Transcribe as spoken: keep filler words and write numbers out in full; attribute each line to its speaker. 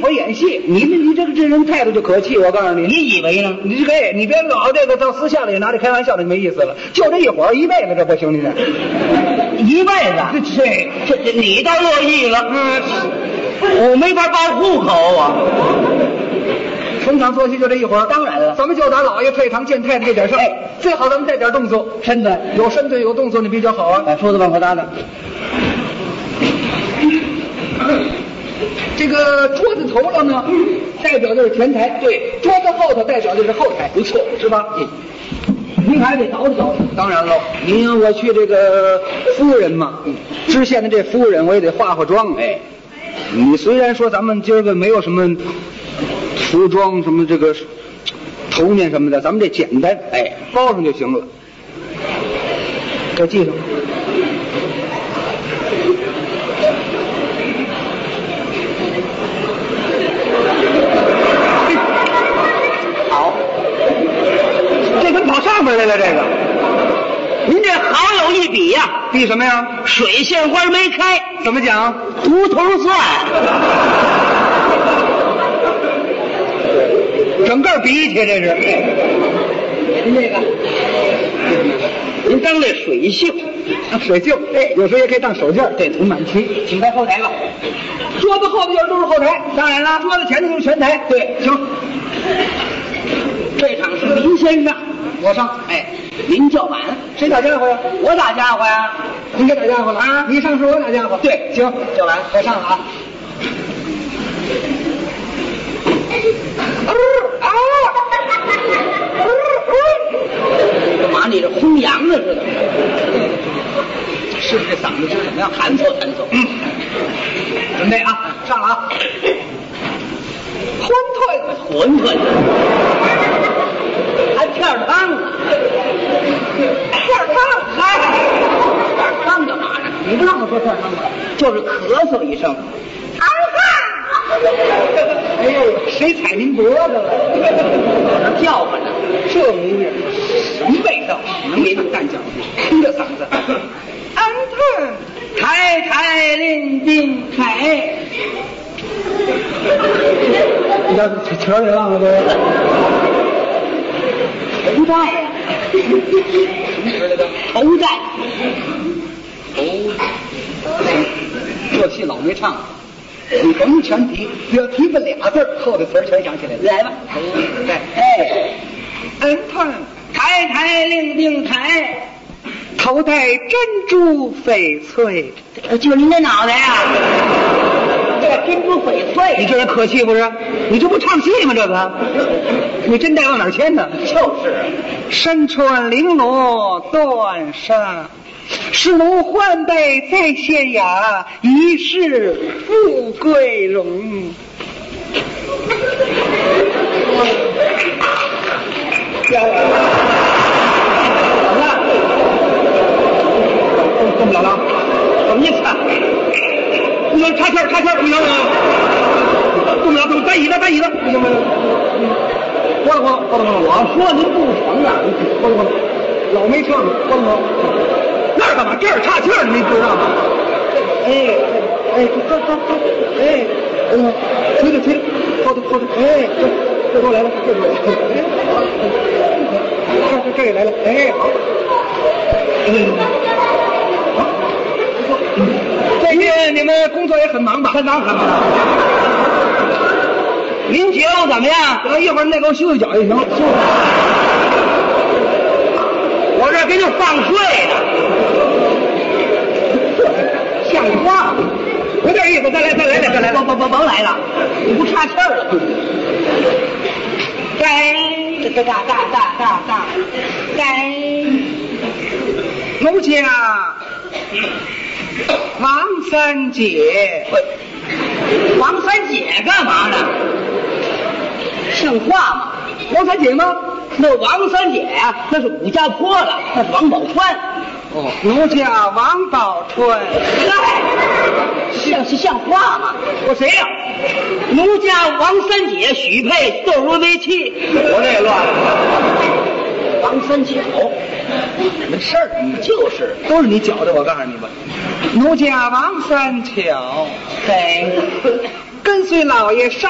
Speaker 1: 会儿演戏。你们你这个这人态度就可气，我告诉你。
Speaker 2: 你以为呢？
Speaker 1: 你这个你别老这个到私下里拿着开玩笑的，没意思了。就这一会儿一辈子，这不行，你这
Speaker 2: 一辈子，
Speaker 1: 这
Speaker 2: 这这你倒乐意了。
Speaker 1: 嗯，
Speaker 2: 我没法报户口啊。
Speaker 1: 逢场作戏就这一会儿，
Speaker 2: 当然了，
Speaker 1: 咱们就打老爷退堂见太太这点事儿，哎，最好咱们带点动作，
Speaker 2: 身段
Speaker 1: 有身段有动作，你比较好啊。
Speaker 2: 把梳子往后搭搭。
Speaker 1: 这个桌子头了呢，代表就是前台；对，桌子后头代表就是后台，不错，是吧？嗯。您还得捯饬捯饬。当然喽，您我去这个夫人嘛，知县的这夫人，我也得化化妆。哎，你虽然说咱们今儿个没有什么服装，什么这个头面什么的，咱们这简单，哎，包上就行了。给系上。好，这怎么跑上边来了？这个，
Speaker 2: 您这好有一比呀、啊！
Speaker 1: 比什么呀？
Speaker 2: 水仙花没开，
Speaker 1: 怎么讲？
Speaker 2: 独头蒜。
Speaker 1: 整个比去，这是。
Speaker 2: 您这个，您当这水袖，
Speaker 1: 当水袖，哎，有时候也可以当手绢，这图满齐。
Speaker 2: 请开后台吧。
Speaker 1: 桌子后头就是都是后台，
Speaker 2: 当然了，
Speaker 1: 桌子前头就是前台。对，行。
Speaker 2: 这场是林先生，
Speaker 1: 我上。
Speaker 2: 哎，您叫板，
Speaker 1: 谁打家伙呀？
Speaker 2: 我打家伙呀。
Speaker 1: 你给打家伙了
Speaker 2: 啊？
Speaker 1: 你上是我打家伙。
Speaker 2: 对，
Speaker 1: 行，
Speaker 2: 叫板，
Speaker 1: 我上了啊。
Speaker 2: 干嘛？你这轰羊的似的？
Speaker 1: 是不是这嗓子今儿怎么样？
Speaker 2: 弹奏弹奏。
Speaker 1: 嗯，准备啊，上了啊！馄饨，
Speaker 2: 馄饨，还片儿汤呢？
Speaker 1: 片儿汤，
Speaker 2: 嗨，片儿汤干嘛呢？
Speaker 1: 你不让我说片儿汤吗？
Speaker 2: 就是咳嗽一声。
Speaker 1: 啊哈！哎呦，谁踩您脖子了？
Speaker 2: 那叫唤呢？
Speaker 1: 这模样，什么味道？能给你蛋饺子，听着嗓子。安顿，
Speaker 2: 抬抬令定抬。
Speaker 1: 你这词儿也忘了都。
Speaker 2: 头债呀？
Speaker 1: 什么词来着？
Speaker 2: 头债。
Speaker 1: 头。这戏老没唱。你甭全提，只要提个俩字儿，后头词儿全想起来了。
Speaker 2: 来吧，
Speaker 1: 来，
Speaker 2: 哎，
Speaker 1: 安顿，
Speaker 2: 抬抬令定抬，
Speaker 1: 头戴珍珠翡翠，
Speaker 2: 就是您这脑袋呀、啊，这珍珠翡翠，
Speaker 1: 你这人可气不是？你这不唱戏吗？这个，你真带往哪儿牵呢？
Speaker 2: 就是
Speaker 1: 身穿绫罗缎纱。是奴换辈在县衙，一世富贵荣。怎么了？动不了了？什么意思啊？不行，插气儿，插气儿，不行，动不了，动不了，搬椅子，搬椅子，不行，不行。活了活了，活了活了！我说您不成啊！活了活了，老没车，活了活了。那儿干嘛？这儿岔气儿，你不知道吗？哎哎，快快快！哎，嗯，推着推着，后头后头，哎，这这都来了，这都来了，哎，这这也来了，哎，好，嗯，好，不错，最近你们工作也很忙吧？很忙很忙。
Speaker 2: 您觉得怎么样？
Speaker 1: 等一会儿再给我休息脚也行。休息。
Speaker 2: 我这给你放睡呢。
Speaker 1: 像话吗？有点意思，再来，再来，再来，
Speaker 2: 甭甭甭甭来了，你不岔气儿了。该哒哒哒哒哒哒，该
Speaker 1: 奴家王三姐，
Speaker 2: 王三姐干嘛呢？像话吗？
Speaker 1: 王三姐吗？
Speaker 2: 那王三姐呀、啊，那是武家坡了，那是王宝钏。
Speaker 1: 哦，奴家王宝钏。
Speaker 2: 嗨，像是像话吗？
Speaker 1: 我谁呀、啊？
Speaker 2: 奴家王三姐许配窦如为妻。
Speaker 1: 我这乱了。
Speaker 2: 王三巧，没事儿，你就是
Speaker 1: 都是你搅的，我告诉你吧。奴家王三巧，
Speaker 2: 对，
Speaker 1: 跟随老爷上。